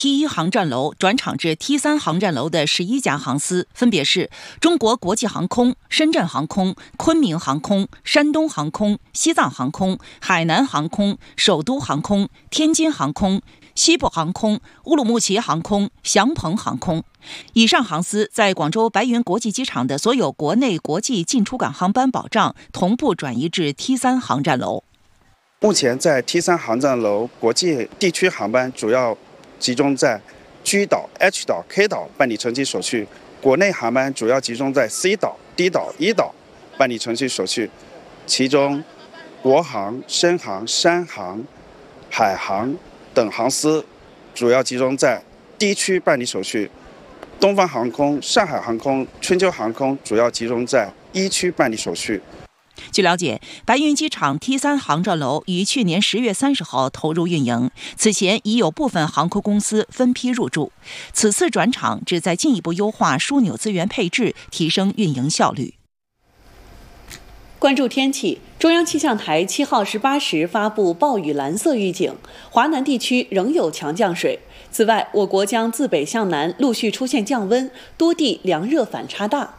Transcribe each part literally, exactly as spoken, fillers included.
T 一航站楼转场至 T 三航站楼的十一家航司，分别是中国国际航空、深圳航空、昆明航空、山东航空、西藏航空、海南航空、首都航空、天津航空、西部航空、乌鲁木齐航空、祥鹏航空。以上航司在广州白云国际机场的所有国内国际进出港航班保障同步转移至 T 三航站楼。 目前在 T 三航站楼国际地区航班主要集中在 G 岛、H 岛、K 岛办理乘机手续，国内航班主要集中在 C 岛、D 岛、E 岛办理乘机手续，其中国航、深航、山航、海航等航司主要集中在 D 区办理手续，东方航空、上海航空、春秋航空主要集中在 E 区办理手续。 据了解，白云机场 T 三航站楼于去年十月三十号投入运营，此前已有部分航空公司分批入驻。此次转场旨在进一步优化枢纽资源配置，提升运营效率。 关注天气，中央气象台七号十八时发布暴雨蓝色预警，华南地区仍有强降水。此外，我国将自北向南陆续出现降温，多地凉热反差大。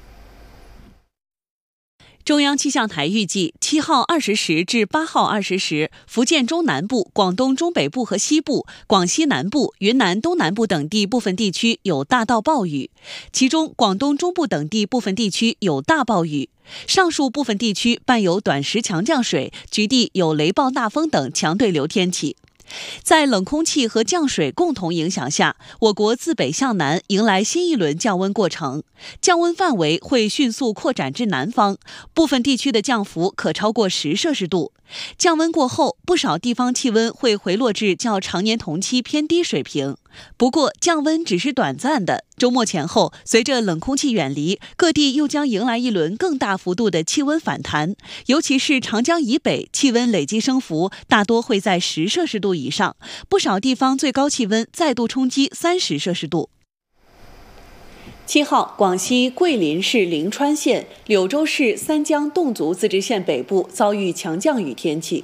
中央气象台预计，七号二十时至八号二十时，福建中南部、广东中北部和西部、广西南部、云南东南部等地部分地区有大到暴雨，其中广东中部等地部分地区有大暴雨。上述部分地区伴有短时强降水，局地有雷暴大风等强对流天气。在冷空气和降水共同影响下，我国自北向南迎来新一轮降温过程，降温范围会迅速扩展至南方，部分地区的降幅可超过十摄氏度。降温过后，不少地方气温会回落至较常年同期偏低水平。不过，降温只是短暂的，周末前后，随着冷空气远离，各地又将迎来一轮更大幅度的气温反弹，尤其是长江以北，气温累计升幅大多会在十摄氏度以上，不少地方最高气温再度冲击三十摄氏度。七号，广西桂林市灵川县、柳州市三江侗族自治县北部遭遇强降雨天气。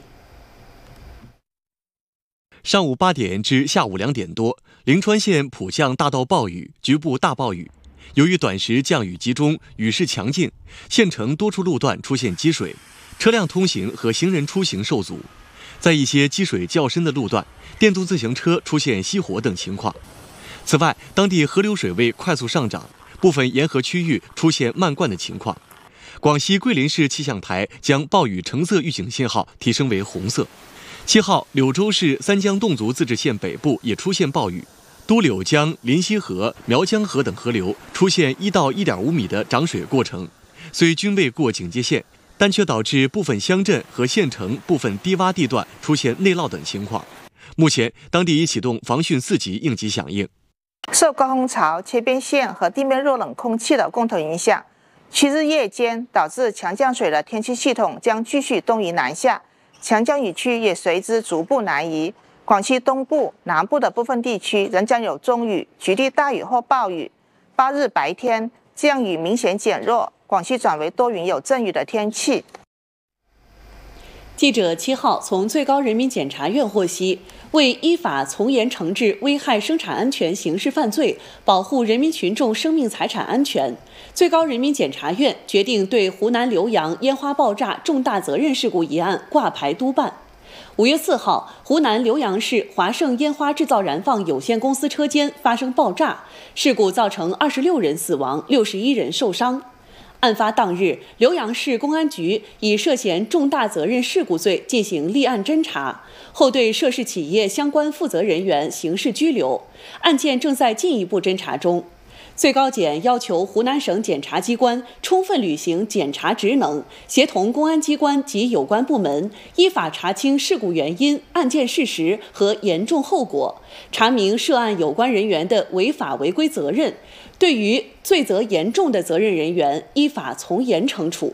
上午八点至下午两点多，灵川县普降大到暴雨，局部大暴雨。由于短时降雨集中，雨势强劲，县城多处路段出现积水，车辆通行和行人出行受阻。在一些积水较深的路段，电动自行车出现熄火等情况。此外，当地河流水位快速上涨，部分沿河区域出现漫灌的情况。广西桂林市气象台将暴雨橙色预警信号提升为红色。七号，柳州市三江侗族自治县北部也出现暴雨，都柳江、临溪河、苗江河等河流出现一到一点五米的涨水过程，虽均未过警戒线，但却导致部分乡镇和县城部分低洼地段出现内涝等情况。目前，当地已启动防汛四级应急响应。 受高空槽、切边线和地面弱冷空气的共同影响，七日夜间导致强降水的天气系统将继续东移南下，强降雨区也随之逐步南移。广西东部、南部的部分地区仍将有中雨、局地大雨或暴雨。八日白天降雨明显减弱，广西转为多云有阵雨的天气。 记者七号从最高人民检察院获悉，为依法从严惩治危害生产安全刑事犯罪，保护人民群众生命财产安全，最高人民检察院决定对湖南浏阳烟花爆炸重大责任事故一案挂牌督办。五月四号，湖南浏阳市华盛烟花制造燃放有限公司车间发生爆炸，事故造成二十六人死亡，六十一人受伤。案发当日，浏阳市公安局以涉嫌重大责任事故罪进行立案侦查，后对涉事企业相关负责人员刑事拘留，案件正在进一步侦查中。最高检要求湖南省检察机关充分履行检察职能，协同公安机关及有关部门，依法查清事故原因、案件事实和严重后果，查明涉案有关人员的违法违规责任，对于罪责严重的责任人员依法从严惩处。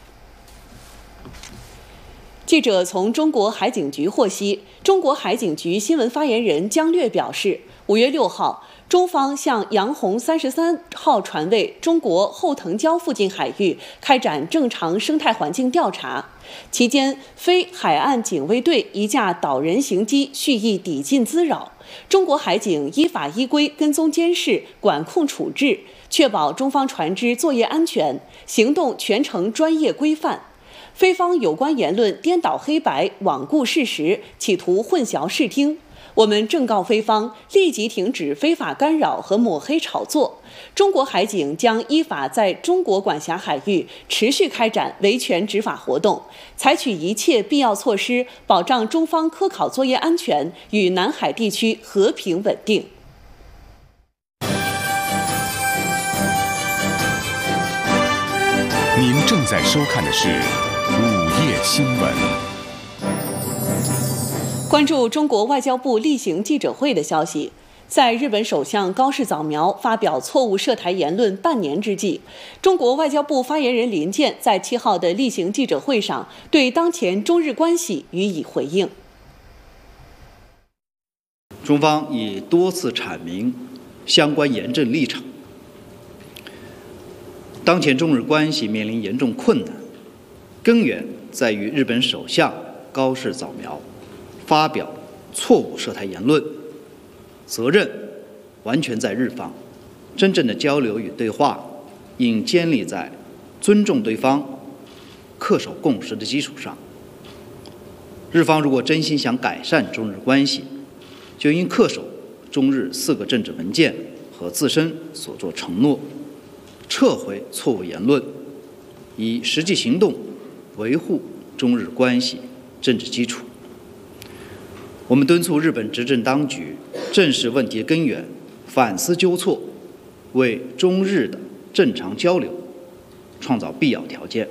记者从中国海警局获悉，中国海警局新闻发言人姜略表示， 五月六号，中方向杨洪三十三号船位中国后藤礁附近海域开展正常生态环境调查，期间非海岸警卫队一架岛人型机蓄意抵近滋扰，中国海警依法依规跟踪监视、管控处置，确保中方船只作业安全，行动全程专业规范。菲方有关言论颠倒黑白、罔顾事实，企图混淆视听。我们正告菲方立即停止非法干扰和抹黑炒作。中国海警将依法在中国管辖海域持续开展维权执法活动，采取一切必要措施，保障中方科考作业安全与南海地区和平稳定。 您正在收看的是午夜新闻。 关注中国外交部例行记者会的消息，在日本首相高市早苗发表错误涉台言论半年之际，中国外交部发言人林健在七号的例行记者会上对当前中日关系予以回应。 中方已多次阐明相关严正立场。当前中日关系面临严重困难，根源在于日本首相高市早苗发表错误涉台言论，责任完全在日方。真正的交流与对话应建立在尊重对方、恪守共识的基础上。日方如果真心想改善中日关系，就应恪守中日四个政治文件和自身所作承诺，撤回错误言论，以实际行动维护中日关系政治基础。我们敦促日本执政当局正视问题根源，反思纠错，为中日的正常交流创造必要条件。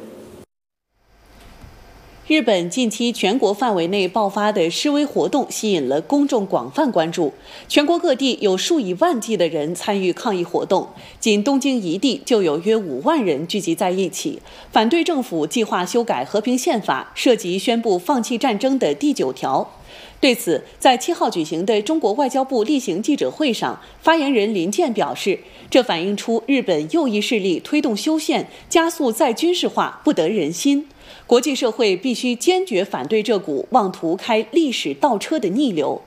日本近期全国范围内爆发的示威活动吸引了公众广泛关注，全国各地有数以万计的人参与抗议活动，仅东京一地就有约五万人聚集在一起，反对政府计划修改和平宪法，涉及宣布放弃战争的第九条。对此，在七号举行的中国外交部例行记者会上，发言人林健表示，这反映出日本右翼势力推动修宪、加速再军事化不得人心。国际社会必须坚决反对这股妄图开历史倒车的逆流。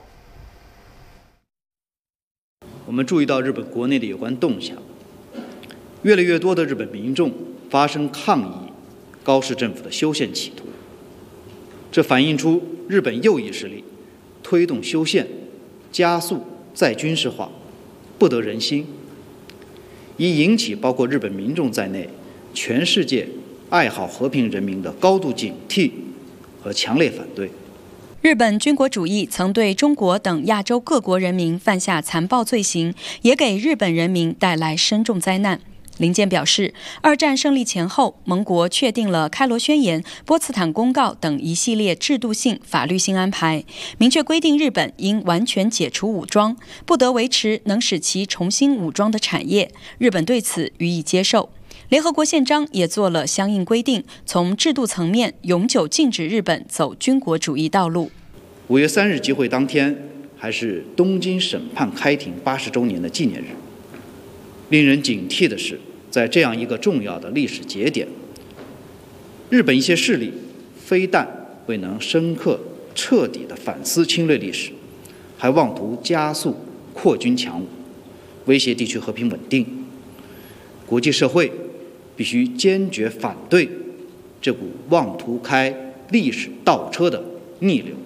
我们注意到日本国内的有关动向，越来越多的日本民众发声抗议高市政府的修宪企图，这反映出日本右翼势力推动修宪、加速再军事化不得人心，已引起包括日本民众在内全世界爱好和平人民的高度警惕和强烈反对。 日本军国主义曾对中国等亚洲各国人民犯下残暴罪行，也给日本人民带来深重灾难。林健表示，二战胜利前后，盟国确定了开罗宣言、波茨坦公告等一系列制度性、法律性安排，明确规定日本应完全解除武装，不得维持能使其重新武装的产业。日本对此予以接受。联合国宪章也做了相应规定，从制度层面永久禁止日本走军国主义道路。 五月三日集会当天，还是东京审判开庭八十周年的纪念日。令人警惕的是，在这样一个重要的历史节点，日本一些势力非但未能深刻彻底地反思侵略历史，还妄图加速扩军强武，威胁地区和平稳定。国际社会必须坚决反对这股妄图开历史倒车的逆流。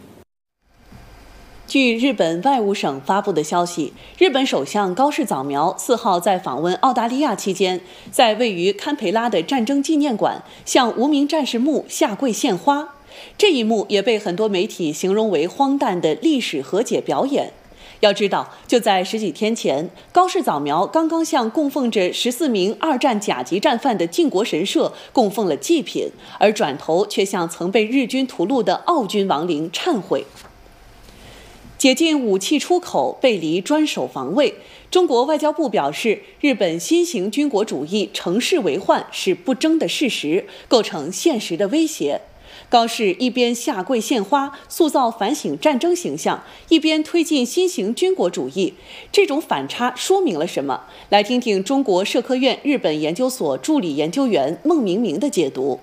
据日本外务省发布的消息，日本首相高市早苗四号在访问澳大利亚期间，在位于堪培拉的战争纪念馆向无名战士墓下跪献花。这一幕也被很多媒体形容为荒诞的历史和解表演。要知道，就在十几天前，高市早苗刚刚向供奉着十四名二战甲级战犯的靖国神社供奉了祭品，而转头却向曾被日军屠戮的澳军亡灵忏悔。解禁武器出口，背离专守防卫。中国外交部表示，日本新型军国主义乘势为患是不争的事实，构成现实的威胁。 高士一边下跪献花，塑造反省战争形象，一边推进新型军国主义。这种反差说明了什么？来听听中国社科院日本研究所助理研究员孟明明的解读。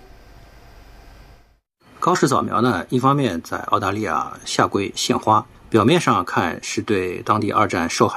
高氏早苗呢，一方面在澳大利亚下跪献花，表面上看是对当地二战受害